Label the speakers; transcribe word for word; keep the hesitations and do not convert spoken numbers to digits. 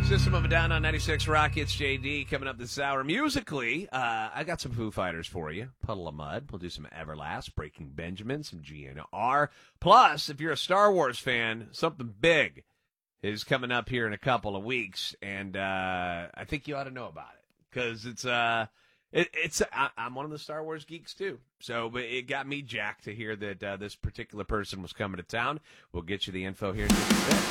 Speaker 1: System of a Down on ninety-six Rock. It's J D coming up this hour. Musically, uh, I got some Foo Fighters for you. Puddle of Mud. We'll do some Everlast, Breaking Benjamin, some G N R. Plus, if you're a Star Wars fan, something big is coming up here in a couple of weeks, and uh, I think you ought to know about it because it's uh, it, it's I, I'm one of the Star Wars geeks too. So, but it got me jacked to hear that uh, this particular person was coming to town. We'll get you the info here in just a bit.